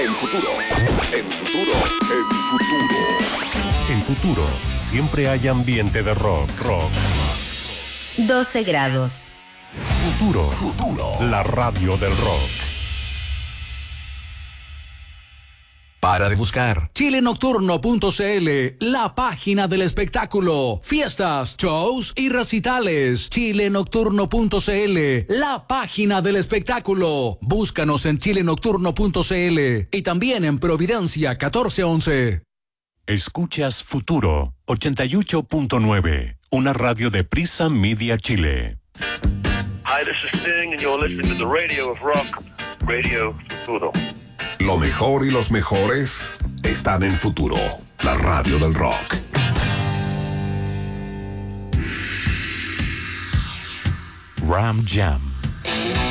En futuro. En futuro. En futuro. En futuro, siempre hay ambiente de rock. 12 grados. Futuro. La radio del rock. Para de buscar chilenocturno.cl, la página del espectáculo, fiestas, shows y recitales. Chilenocturno.cl, la página del espectáculo. Búscanos en chilenocturno.cl y también en Providencia 1411. Escuchas Futuro 88.9, una radio de Prisa Media Chile. Hi, this is Sting and you're listening to the Radio of Rock, Radio Futuro. Lo mejor y los mejores están en Futuro, la radio del rock. Ram Jam.